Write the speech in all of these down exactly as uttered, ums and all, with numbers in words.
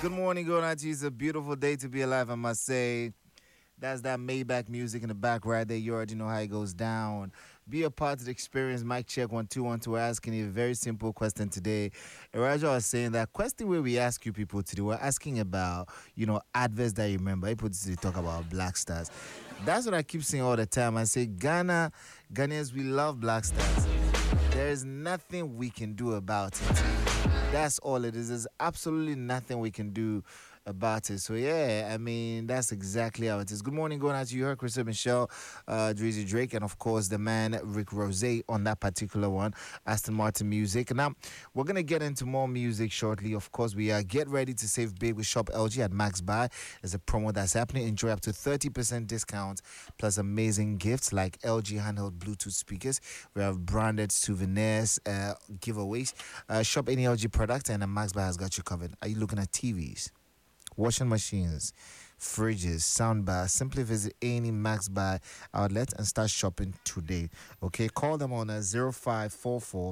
Good morning, going out to you. It's a beautiful day to be alive, I must say. That's that Maybach music in the back right there. You already know how it goes down. Be a part of the experience. Mic check one two one two. We're asking you a very simple question today. Elijah was saying that question where we ask you people today. We're asking about you know adverts that you remember. People today talk about Black Stars. That's what I keep saying all the time. I say Ghana, Ghanaians, we love Black Stars. There is nothing we can do about it. That's all it is. There's absolutely nothing we can do about it. So yeah, I mean that's exactly how it is. Good morning, going out to you. Heard Chris Michelle, uh, Drizzy Drake, and of course the man Rick Rose on that particular one. Aston Martin music. Now we're gonna get into more music shortly. Of course, we are get ready to save big with Shop L G at Max Buy. There's a promo that's happening. Enjoy up to thirty percent discount plus amazing gifts like L G handheld Bluetooth speakers. We have branded souvenirs, uh, giveaways. Uh, shop any L G product and a Max Buy has got you covered. Are you looking at T Vs, washing machines, fridges, soundbars? Simply visit any Max Buy outlet and start shopping today. Okay, call them on a zero five four four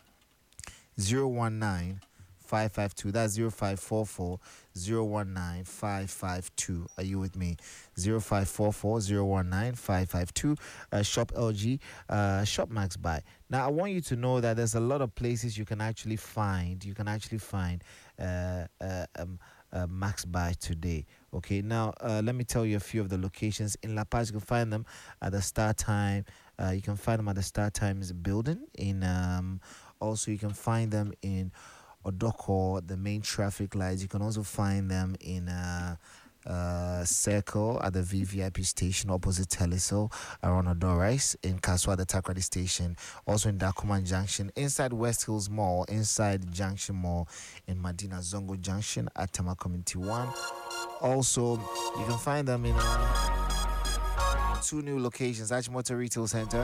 zero one nine five five two. That's zero five four four zero one nine five five two. Are you with me? zero five four four zero one nine five five two. Uh, shop L G, uh, shop Max Buy. Now, I want you to know that there's a lot of places you can actually find. You can actually find uh, uh, um, uh, Max Buy today. Okay, now uh, let me tell you a few of the locations in La Paz. You can find them at the Star Time. Uh, you can find them at the Star Times building. In um, also, you can find them in Odoko, the main traffic lights. You can also find them in uh, uh, Circle at the V V I P station opposite Teleso, around Odorais, in Kaswa, the Takrady station, also in Dakuman Junction, inside West Hills Mall, inside Junction Mall, in Madina Zongo Junction at Tama Community one. Also, you can find them in uh, two new locations, Achimota Retail Center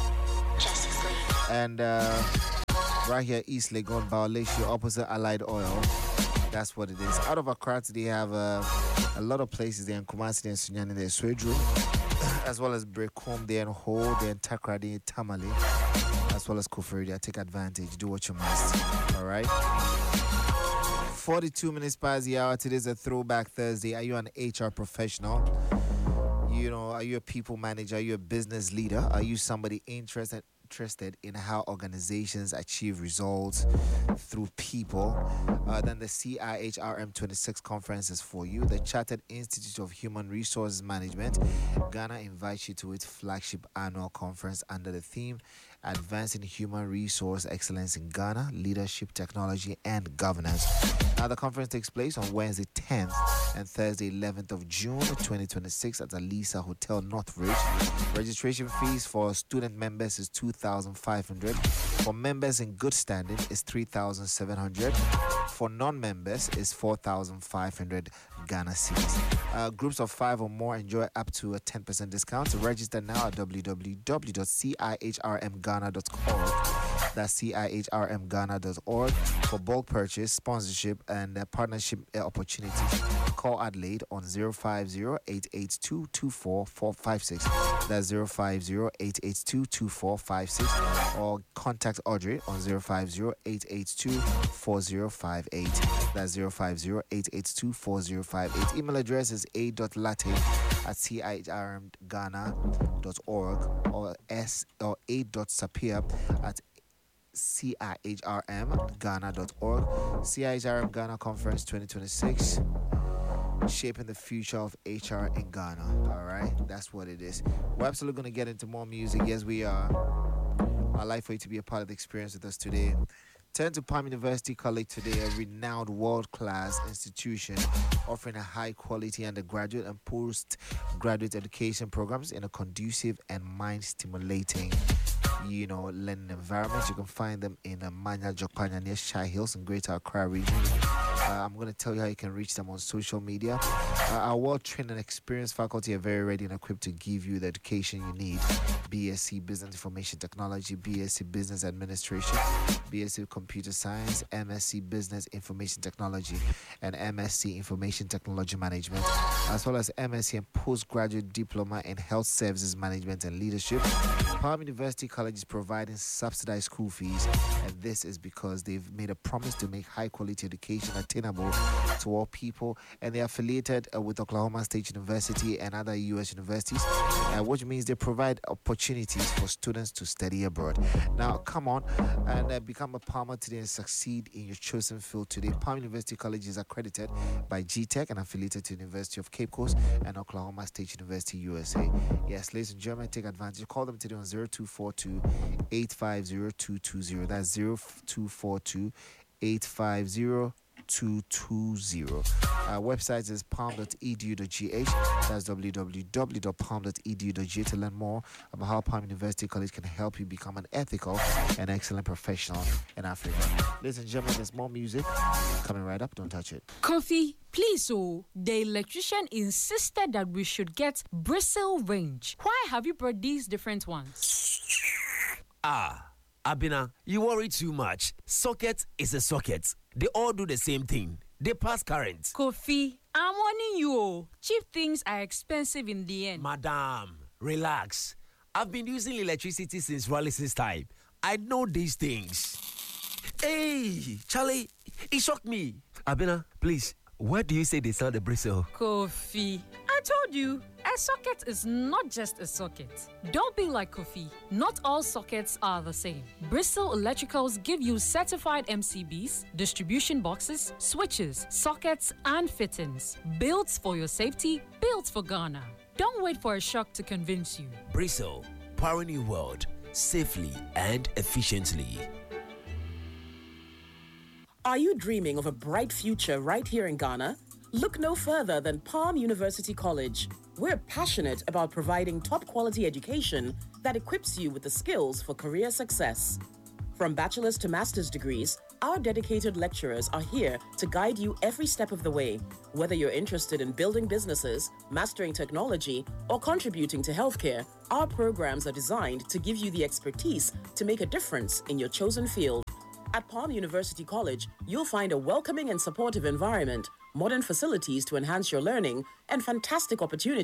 and uh, right here, East Legon, Baoleshi, opposite Allied Oil. That's what it is. Out of Accra, they have uh, a lot of places there in Kumasi and Sunyani, there's Swedru, as well as Brekom, there in Ho, there in Takrady, Tamale, as well as Kofuridi. Take advantage, do what you must. All right. forty-two minutes past the hour. Today's a throwback Thursday. Are you an H R professional? You know, are you a people manager? Are you a business leader? Are you somebody interested? interested in how organizations achieve results through people, uh, then the C I H R M twenty-six conference is for you. The Chartered Institute of Human Resources Management, Ghana, invites you to its flagship annual conference under the theme Advancing Human Resource Excellence in Ghana, Leadership, Technology, and Governance. Now, the conference takes place on Wednesday tenth and Thursday eleventh of June twenty twenty-six at the Lisa Hotel Northridge. Registration fees for student members is two thousand five hundred dollars. For members in good standing is three thousand seven hundred dollars. For non-members is four thousand five hundred Ghana cedis. Uh, groups of five or more enjoy up to a ten percent discount. Register now at w w w dot c i h r m ghana dot org. That's c i h r m ghana dot org for bulk purchase, sponsorship, and uh, partnership uh, opportunities. Call Adelaide on zero five zero eight eight two two four four five six. That's zero five zero eight eight two two four five six. Or contact Audrey on zero five zero eight eight two four zero five eight. That's zero five zero eight eight two four zero five eight. Email address is a dot latte at c i h r m ghana dot org or s or a dot sapir at c i h r m ghana dot org. C I H R M Ghana Conference twenty twenty-six, shaping the future of H R in Ghana. All right, that's what it is. We're absolutely going to get into more music. Yes, we are. I'd like for you to be a part of the experience with us today. Turn to Palm University College today, a renowned world-class institution offering a high-quality undergraduate and postgraduate education programs in a conducive and mind-stimulating, you know, learning environment. You can find them in uh, Manya Jokpanya near Shai Hills in Greater Accra region. Uh, I'm going to tell you how you can reach them on social media. Uh, our well-trained and experienced faculty are very ready and equipped to give you the education you need. B S c Business Information Technology, B S c Business Administration, B S c Computer Science, M S c Business Information Technology, and M S c Information Technology Management, as well as M S c and Postgraduate Diploma in Health Services Management and Leadership. Palm University College is providing subsidized school fees, and this is because they've made a promise to make high-quality education attainable attainable to all people. And they're affiliated uh, with Oklahoma State University and other U S universities, uh, which means they provide opportunities for students to study abroad. Now, come on and uh, become a Palmer today and succeed in your chosen field today. Palm University College is accredited by G TEC and affiliated to the University of Cape Coast and Oklahoma State University, U S A. Yes, ladies and gentlemen, take advantage. Call them today on zero two four two, eight five zero two two zero. That's zero two four two, eight five zero two two zero. Our website is palm dot e d u dot g h. That's w w w dot palm dot e d u dot g h to learn more about how Palm University College can help you become an ethical and excellent professional in Africa. Ladies and gentlemen, there's more music coming right up. Don't touch it. Kofi, please, oh, the electrician insisted that we should get bristle range. Why have you brought these different ones? Ah, Abina, you worry too much. Socket is a socket. They all do the same thing. They pass current. Kofi, I'm warning you. Oh. Cheap things are expensive in the end. Madam, relax. I've been using electricity since Wallace's time. I know these things. Hey, Charlie, it shocked me. Abina, please, where do you say they sell the bristle? Kofi, I told you, a socket is not just a socket. Don't be like Kofi. Not all sockets are the same. Bristol Electricals give you certified M C Bs, distribution boxes, switches, sockets, and fittings. Built for your safety, built for Ghana. Don't wait for a shock to convince you. Bristol, powering your world safely and efficiently. Are you dreaming of a bright future right here in Ghana? Look no further than Palm University College. We're passionate about providing top-quality education that equips you with the skills for career success. From bachelor's to master's degrees, our dedicated lecturers are here to guide you every step of the way. Whether you're interested in building businesses, mastering technology, or contributing to healthcare, our programs are designed to give you the expertise to make a difference in your chosen field. At Palm University College, you'll find a welcoming and supportive environment, modern facilities to enhance your learning, and fantastic opportunities